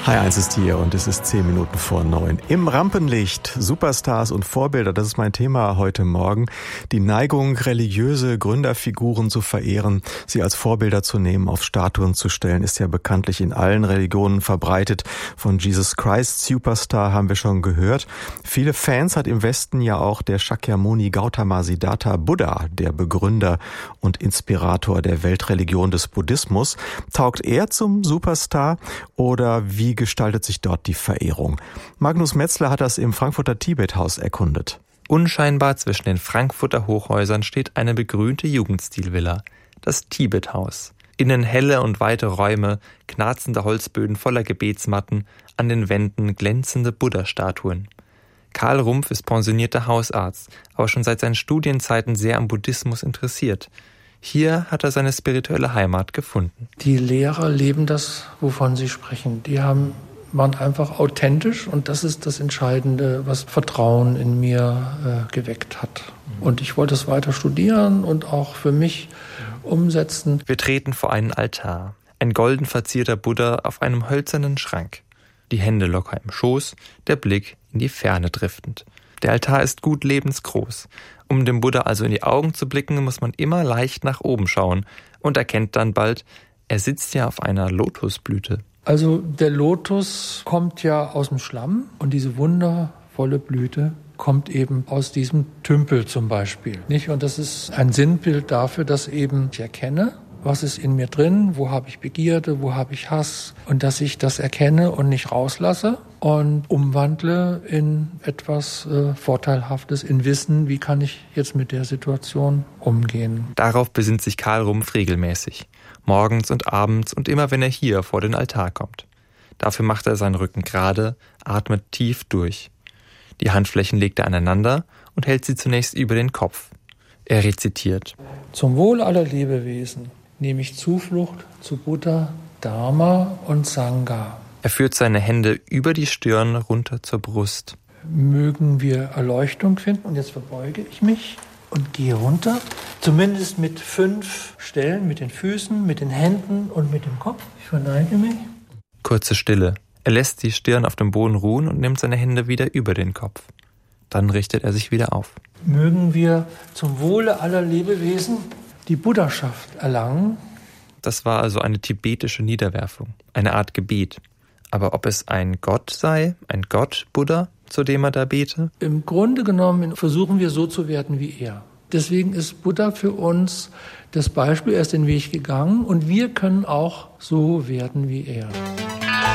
H1 ist hier und es ist 10 Minuten vor 9. Im Rampenlicht, Superstars und Vorbilder, das ist mein Thema heute Morgen. Die Neigung, religiöse Gründerfiguren zu verehren, sie als Vorbilder zu nehmen, auf Statuen zu stellen, ist ja bekanntlich in allen Religionen verbreitet. Von Jesus Christ Superstar haben wir schon gehört. Viele Fans hat im Westen ja auch der Shakyamuni Gautama Siddhartha Buddha, der Begründer und Inspirator der Weltreligion des Buddhismus. Taugt er zum Superstar oder wie gestaltet sich dort die Verehrung? Magnus Metzler hat das im Frankfurter Tibet-Haus erkundet. Unscheinbar zwischen den Frankfurter Hochhäusern steht eine begrünte Jugendstilvilla, das Tibet-Haus. Innen helle und weite Räume, knarzende Holzböden voller Gebetsmatten, an den Wänden glänzende Buddha-Statuen. Karl Rumpf ist pensionierter Hausarzt, aber schon seit seinen Studienzeiten sehr am Buddhismus interessiert. Hier hat er seine spirituelle Heimat gefunden. Die Lehrer leben das, wovon sie sprechen. Die waren einfach authentisch und das ist das Entscheidende, was Vertrauen in mir geweckt hat. Und ich wollte es weiter studieren und auch für mich umsetzen. Wir treten vor einen Altar. Ein golden verzierter Buddha auf einem hölzernen Schrank. Die Hände locker im Schoß, der Blick in die Ferne driftend. Der Altar ist gut lebensgroß. Um dem Buddha also in die Augen zu blicken, muss man immer leicht nach oben schauen und erkennt dann bald, er sitzt ja auf einer Lotusblüte. Also der Lotus kommt ja aus dem Schlamm und diese wundervolle Blüte kommt eben aus diesem Tümpel zum Beispiel, nicht? Und das ist ein Sinnbild dafür, dass eben ich erkenne, was ist in mir drin, wo habe ich Begierde, wo habe ich Hass und dass ich das erkenne und nicht rauslasse und umwandle in etwas Vorteilhaftes, in Wissen, wie kann ich jetzt mit der Situation umgehen. Darauf besinnt sich Karl Rumpf regelmäßig, morgens und abends und immer wenn er hier vor den Altar kommt. Dafür macht er seinen Rücken gerade, atmet tief durch. Die Handflächen legt er aneinander und hält sie zunächst über den Kopf. Er rezitiert: Zum Wohl aller Lebewesen nehme ich Zuflucht zu Buddha, Dharma und Sangha. Er führt seine Hände über die Stirn runter zur Brust. Mögen wir Erleuchtung finden. Und jetzt verbeuge ich mich und gehe runter. Zumindest mit 5 Stellen, mit den Füßen, mit den Händen und mit dem Kopf. Ich verneige mich. Kurze Stille. Er lässt die Stirn auf dem Boden ruhen und nimmt seine Hände wieder über den Kopf. Dann richtet er sich wieder auf. Mögen wir zum Wohle aller Lebewesen die Buddhaschaft erlangen. Das war also eine tibetische Niederwerfung, eine Art Gebet. Aber ob es ein Gott sei, ein Gott Buddha, zu dem er da bete? Im Grunde genommen versuchen wir so zu werden wie er. Deswegen ist Buddha für uns das Beispiel, er ist den Weg gegangen und wir können auch so werden wie er.